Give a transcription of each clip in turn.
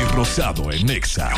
Rosado en Exa.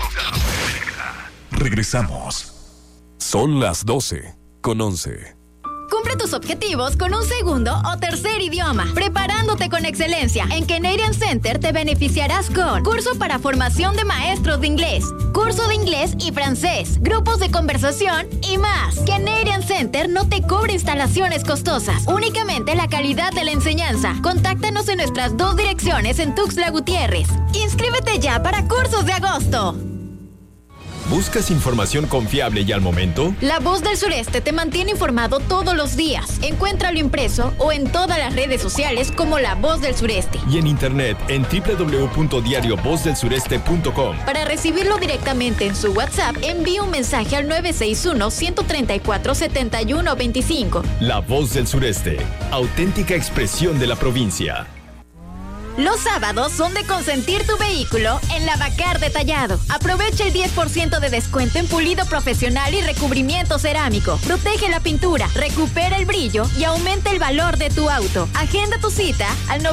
Regresamos. Son las 12:11. Cumple tus objetivos con un segundo o tercer idioma, preparándote con excelencia. En Canadian Center te beneficiarás con curso para formación de maestros de inglés, curso de inglés y francés, grupos de conversación y más. Canadian Center no te cobra instalaciones costosas, únicamente la calidad de la enseñanza. Contáctanos en nuestras 2 direcciones en Tuxtla Gutiérrez. Inscríbete ya para cursos de agosto. ¿Buscas información confiable y al momento? La Voz del Sureste te mantiene informado todos los días. Encuéntralo impreso o en todas las redes sociales como La Voz del Sureste. Y en internet en www.diariovozdelsureste.com. Para recibirlo directamente en su WhatsApp, envía un mensaje al 961-134-7125. La Voz del Sureste, auténtica expresión de la provincia. Los sábados son de consentir tu vehículo en Lavacar Detallado. Aprovecha el 10% de descuento en pulido profesional y recubrimiento cerámico. Protege la pintura, recupera el brillo y aumenta el valor de tu auto. Agenda tu cita al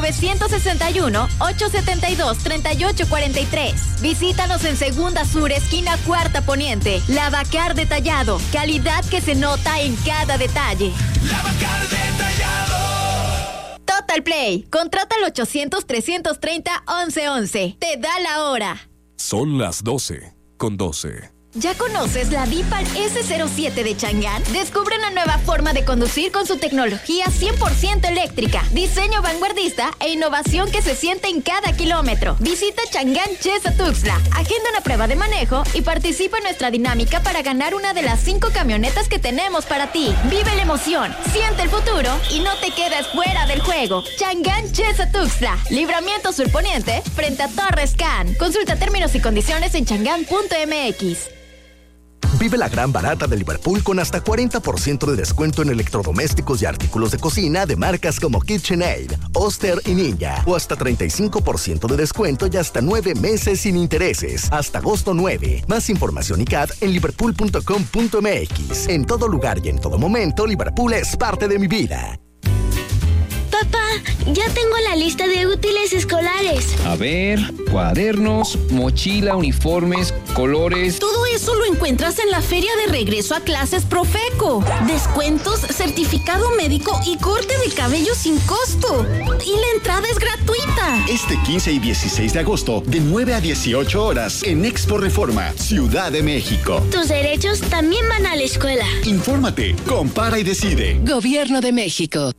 961-872-3843. Visítanos en Segunda Sur, esquina Cuarta Poniente. Lavacar Detallado. Calidad que se nota en cada detalle. Lavacar Detallado. Total Play. Contrata al 800-330-1111. Te da la hora. Son las 12:12. ¿Ya conoces la Deepal S07 de Chang'an? Descubre una nueva forma de conducir con su tecnología 100% eléctrica, diseño vanguardista e innovación que se siente en cada kilómetro. Visita Chang'an Chesa Tuxtla, agenda una prueba de manejo y participa en nuestra dinámica para ganar una de las 5 camionetas que tenemos para ti. Vive la emoción, siente el futuro y no te quedes fuera del juego. Chang'an Chesa Tuxtla, Libramiento Surponiente, frente a Torres Can. Consulta términos y condiciones en chang'an.mx. Vive la gran barata de Liverpool con hasta 40% de descuento en electrodomésticos y artículos de cocina de marcas como KitchenAid, Oster y Ninja. O hasta 35% de descuento y hasta 9 meses sin intereses. Hasta agosto 9. Más información y CAT en liverpool.com.mx. En todo lugar y en todo momento, Liverpool es parte de mi vida. Papá, ya tengo la lista de útiles escolares. A ver, cuadernos, mochila, uniformes, colores. Todo eso lo encuentras en la Feria de Regreso a Clases Profeco. Descuentos, certificado médico y corte de cabello sin costo. Y la entrada es gratuita. Este 15 y 16 de agosto, de 9 a 18 horas, en Expo Reforma, Ciudad de México. Tus derechos también van a la escuela. Infórmate, compara y decide. Gobierno de México.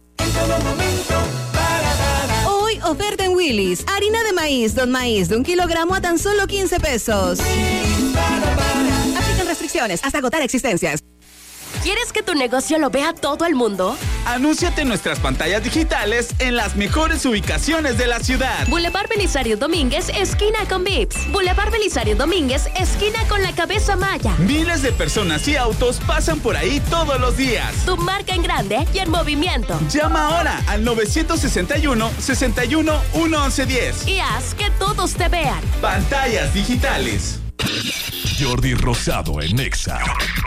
Hoy oferta en Willy's. Harina de maíz, Don Maíz, de 1 kilogramo a tan solo 15 pesos. Aplican restricciones hasta agotar existencias. ¿Quieres que tu negocio lo vea todo el mundo? Anúnciate en nuestras pantallas digitales en las mejores ubicaciones de la ciudad. Boulevard Belisario Domínguez, esquina con Vips. Boulevard Belisario Domínguez, esquina con la Cabeza Maya. Miles de personas y autos pasan por ahí todos los días. Tu marca en grande y en movimiento. Llama ahora al 961-61-11110. Y haz que todos te vean. Pantallas digitales. Jordi Rosado en Exa.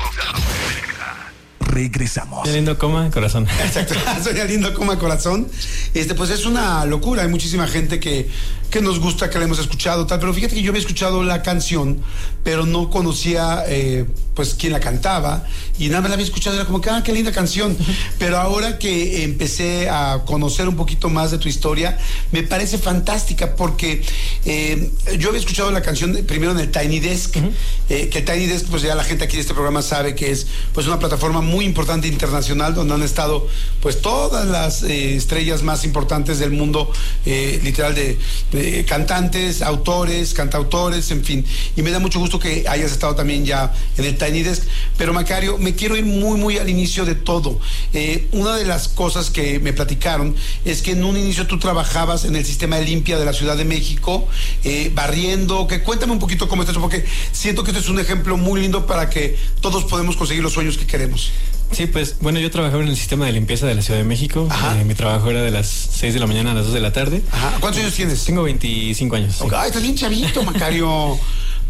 Regresamos. Soy lindo coma, corazón. Exacto, soy lindo coma, corazón. Pues es una locura. Hay muchísima gente que nos gusta, que la hemos escuchado, tal. Pero fíjate que yo había escuchado la canción, pero no conocía, pues, quién la cantaba. Y nada más la había escuchado, era como que, qué linda canción. Pero ahora que empecé a conocer un poquito más de tu historia, me parece fantástica porque yo había escuchado la canción primero en el Tiny Desk. Que Tiny Desk, pues ya la gente aquí de este programa sabe que es, pues, una plataforma muy importante internacional donde han estado, pues, todas las estrellas más importantes del mundo, literal, de cantantes, autores, cantautores, en fin. Y me da mucho gusto que hayas estado también ya en el Tiny Desk. Pero, Macario, me quiero ir muy, muy al inicio de todo. Una de las cosas que me platicaron es que en un inicio tú trabajabas en el sistema de limpia de la Ciudad de México, barriendo. Cuéntame un poquito cómo es eso, porque siento que esto es un ejemplo muy lindo para que todos podemos conseguir los sueños que queremos. Sí, pues, bueno, yo trabajaba en el sistema de limpieza de la Ciudad de México. Mi trabajo era de las 6 de la mañana a las 2 de la tarde. Ajá. ¿Cuántos años tienes? Tengo 25 años. Sí. Ay, estás bien chavito, Macario.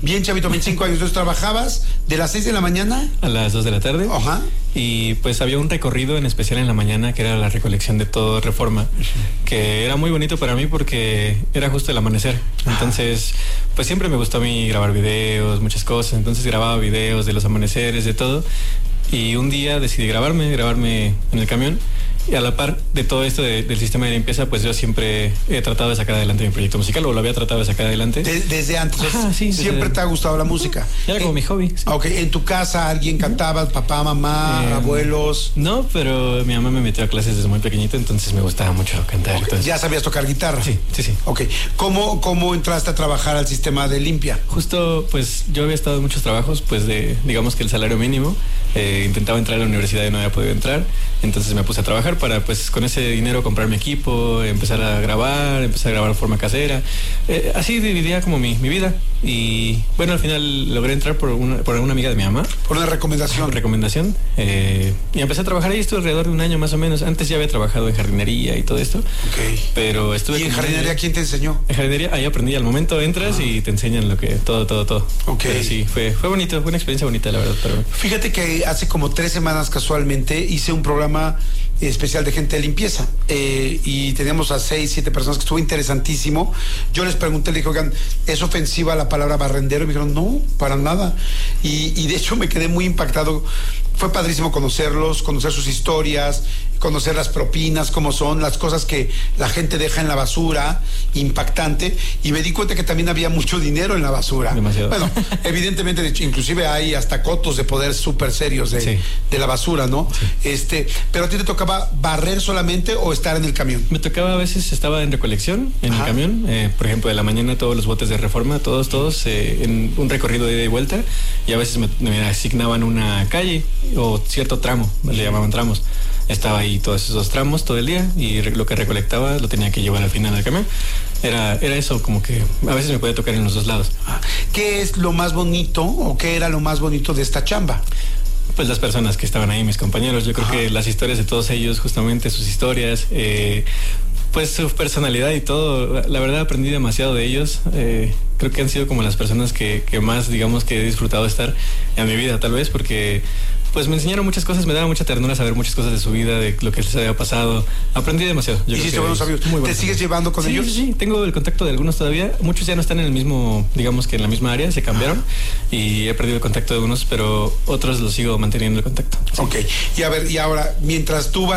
Bien chavito, 25 años. Entonces trabajabas de las 6 de la mañana a las 2 de la tarde. Ajá. Y pues había un recorrido en especial en la mañana que era la recolección de todo Reforma, que era muy bonito para mí porque era justo el amanecer. Entonces, pues siempre me gustó a mí grabar videos, muchas cosas. Entonces grababa videos de los amaneceres, de todo. Y un día decidí grabarme en el camión. Y a la par de todo esto del sistema de limpieza, pues yo siempre he tratado de sacar adelante mi proyecto musical, o lo había tratado de sacar adelante. Desde antes. Ajá, sí, siempre te ha gustado la música. Era como mi hobby. Sí. Ok, ¿en tu casa alguien cantaba? ¿Papá, mamá, abuelos? No, pero mi mamá me metió a clases desde muy pequeñito, entonces me gustaba mucho cantar. Okay. ¿Ya sabías tocar guitarra? Sí. Ok, ¿cómo entraste a trabajar al sistema de limpia? Justo, pues yo había estado en muchos trabajos, pues digamos que el salario mínimo. Intentaba entrar a la universidad y no había podido entrar, entonces me puse a trabajar para pues con ese dinero comprar mi equipo, empezar a grabar de forma casera, así dividía como mi vida. Y bueno, al final logré entrar por una amiga de mi mamá. Por una recomendación. Y empecé a trabajar ahí, estuve alrededor de un año más o menos. Antes ya había trabajado en jardinería y todo esto. Ok. Pero estuve. ¿Y en jardinería quién te enseñó? En jardinería, ahí aprendí. Al momento entras y te enseñan todo. Ok. Pero sí, fue bonito, fue una experiencia bonita, la verdad. Pero... Fíjate que hace como 3 semanas casualmente hice un programa especial de gente de limpieza y teníamos a 6-7 personas que estuvo interesantísimo. Yo les pregunté, le dije, oigan, ¿es ofensiva la palabra barrendero? Y me dijeron, no, para nada. Y de hecho me quedé muy impactado. Fue padrísimo conocerlos, conocer sus historias, conocer las propinas, cómo son, las cosas que la gente deja en la basura, impactante. Y me di cuenta que también había mucho dinero en la basura. Demasiado. Bueno, evidentemente, inclusive hay hasta cotos de poder súper serios de la basura, ¿no? Sí. Pero ¿a ti te tocaba barrer solamente o estar en el camión? Me tocaba, a veces estaba en recolección en el camión. Por ejemplo, de la mañana todos los botes de Reforma, todos, en un recorrido de ida y vuelta. Y a veces me asignaban una calle o cierto tramo, le llamaban tramos. Estaba ahí todos esos tramos todo el día y lo que recolectaba lo tenía que llevar al final del camión. Era eso, como que a veces me podía tocar en los dos lados. ¿Qué es lo más bonito o qué era lo más bonito de esta chamba? Pues las personas que estaban ahí, mis compañeros. Yo creo que las historias de todos ellos, justamente sus historias, pues su personalidad y todo, la verdad aprendí demasiado de ellos. Creo que han sido como las personas que más, digamos, que he disfrutado de estar en mi vida, tal vez, porque pues me enseñaron muchas cosas, me daba mucha ternura saber muchas cosas de su vida, de lo que les había pasado. Aprendí demasiado. ¿Hiciste buenos amigos? ¿Te sigues llevando con ellos? Sí, tengo el contacto de algunos todavía. Muchos ya no están en el mismo, digamos que en la misma área, se cambiaron y he perdido el contacto de unos, pero otros los sigo manteniendo el contacto. Sí. Ok, y a ver, y ahora, mientras tú